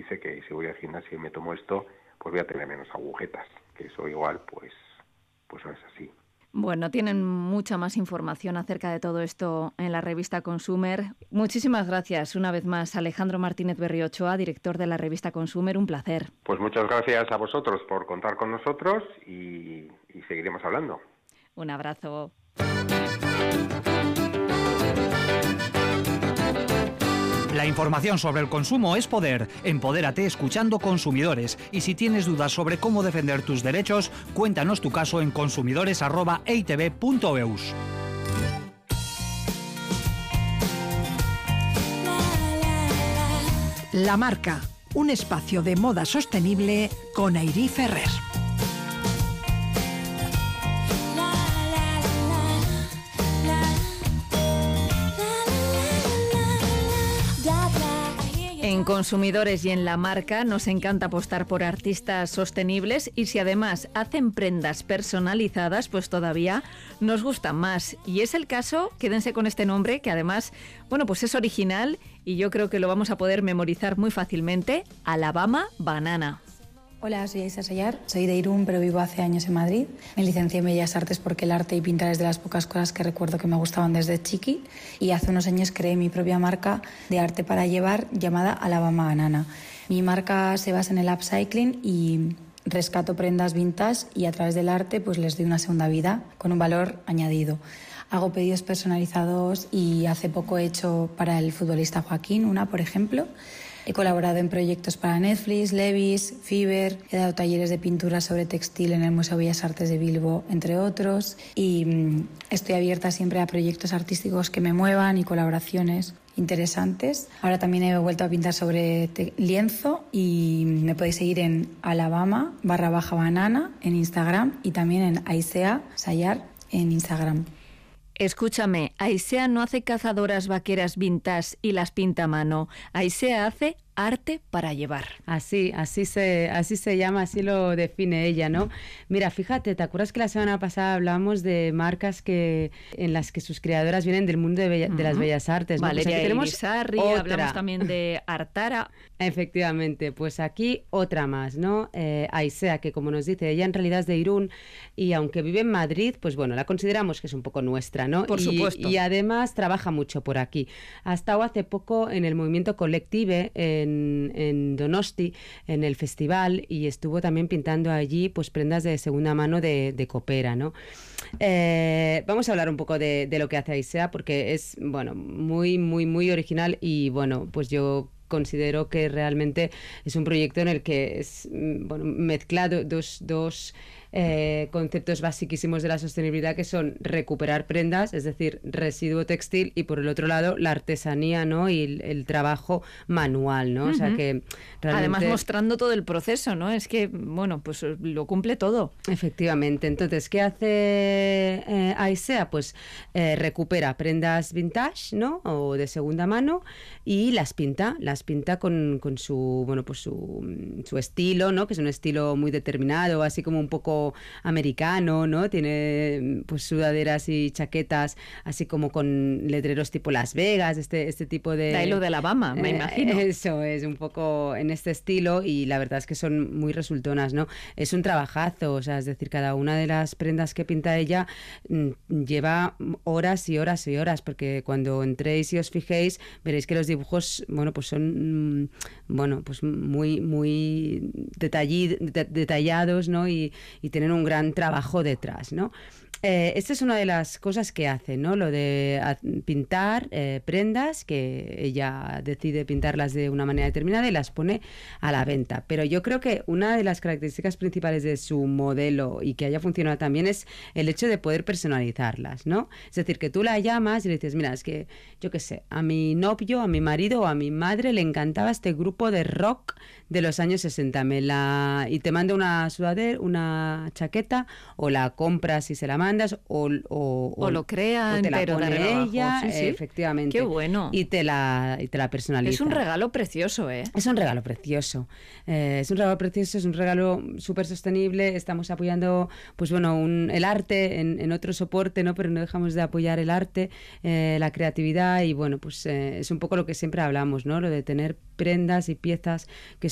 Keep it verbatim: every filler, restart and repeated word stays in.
dice que si voy al gimnasio y me tomo esto, pues voy a tener menos agujetas, que eso igual, pues, pues no es así. Bueno, tienen mucha más información acerca de todo esto en la revista Consumer. Muchísimas gracias una vez más, Alejandro Martínez Berriochoa, director de la revista Consumer. Un placer. Pues muchas gracias a vosotros por contar con nosotros y, y seguiremos hablando. Un abrazo. La información sobre el consumo es poder. Empodérate escuchando Consumidores. Y si tienes dudas sobre cómo defender tus derechos, cuéntanos tu caso en consumidores arroba e i te be punto e u s. La Marca, un espacio de moda sostenible con Airí Ferrer. En Consumidores y en La Marca nos encanta apostar por artistas sostenibles y si además hacen prendas personalizadas, pues todavía nos gustan más. Y es el caso, quédense con este nombre, que además, bueno, pues es original y yo creo que lo vamos a poder memorizar muy fácilmente, Alabama Banana. Hola, soy Aisa Sayar, soy de Irún, pero vivo hace años en Madrid. Me licencié en Bellas Artes porque el arte y pintar es de las pocas cosas que recuerdo que me gustaban desde chiqui. Y hace unos años creé mi propia marca de arte para llevar llamada Alabama Banana. Mi marca se basa en el upcycling y rescato prendas vintage y a través del arte pues les doy una segunda vida con un valor añadido. Hago pedidos personalizados y hace poco he hecho para el futbolista Joaquín una, por ejemplo. He colaborado en proyectos para Netflix, Levi's, Fiverr, he dado talleres de pintura sobre textil en el Museo Bellas Artes de Bilbo, entre otros, y mmm, estoy abierta siempre a proyectos artísticos que me muevan y colaboraciones interesantes. Ahora también he vuelto a pintar sobre lienzo y me podéis seguir en Alabama barra baja banana en Instagram y también en Aisea Sayar en Instagram. Escúchame, Aisea no hace cazadoras vaqueras vintage y las pinta a mano. Aisea hace arte para llevar. Así, así se, así se llama, así lo define ella, ¿no? Mira, fíjate, ¿te acuerdas que la semana pasada hablamos de marcas que en las que sus creadoras vienen del mundo de, bella, uh-huh. de las bellas artes? ¿no? Valeria pues aquí tenemos Irisarri, otra. Hablamos también de Artara. Efectivamente, pues aquí otra más, ¿no? Eh, Aisea, que como nos dice, ella en realidad es de Irún y aunque vive en Madrid, pues bueno, la consideramos que es un poco nuestra, ¿no? Por y, supuesto. Y además trabaja mucho por aquí. Ha estado hace poco en el movimiento Collective, en, en Donosti, en el festival, y estuvo también pintando allí pues prendas de segunda mano de, de copera, ¿no? Eh, vamos a hablar un poco de, de lo que hace Aisea, porque es, bueno, muy, muy, muy original y, bueno, pues yo considero que realmente es un proyecto en el que es, bueno, mezclado dos, dos eh, conceptos basiquísimos de la sostenibilidad, que son recuperar prendas, es decir, residuo textil, y por el otro lado la artesanía, ¿no? Y el, el trabajo manual, ¿no? Uh-huh. O sea que realmente... Además mostrando todo el proceso, ¿no? Es que, bueno, pues lo cumple todo. Efectivamente. Entonces, ¿qué hace eh, Aisea? Pues eh, recupera prendas vintage, ¿no? O de segunda mano y las pinta, las pinta con, con su, bueno, pues su, su estilo, ¿no? Que es un estilo muy determinado, así como un poco americano, ¿no? Tiene pues sudaderas y chaquetas así como con letreros tipo Las Vegas, este, este tipo de... De lo de Alabama, me eh, imagino. Eso es, un poco en este estilo, y la verdad es que son muy resultonas, ¿no? Es un trabajazo, o sea, es decir, cada una de las prendas que pinta ella mm, lleva horas y horas y horas, porque cuando entréis y os fijéis, veréis que los dibujos, bueno, pues son, mm, bueno, pues muy, muy detallid, det, detallados, ¿no? Y, y tienen un gran trabajo detrás, ¿no? Eh, esta es una de las cosas que hace, ¿no? Lo de pintar eh, prendas, que ella decide pintarlas de una manera determinada y las pone a la venta. Pero yo creo que una de las características principales de su modelo, y que haya funcionado también, es el hecho de poder personalizarlas, ¿no? Es decir, que tú la llamas y le dices, mira, es que, yo qué sé, a mi novio, a mi marido o a mi madre le encantaba este grupo de rock de los años sesenta, me la... y te manda una sudadera, una chaqueta, o la compras y se la manda, O, o, o lo crean, o te la pero pone de ella, sí, sí. efectivamente. Qué bueno. Y te la, y te la personaliza. Es un regalo precioso, ¿eh? Es un regalo precioso. Eh, es un regalo precioso, es un regalo súper sostenible. Estamos apoyando, pues bueno, un, el arte en, en otro soporte, ¿no? Pero no dejamos de apoyar el arte, eh, la creatividad, y bueno, pues eh, es un poco lo que siempre hablamos, ¿no? Lo de tener prendas y piezas que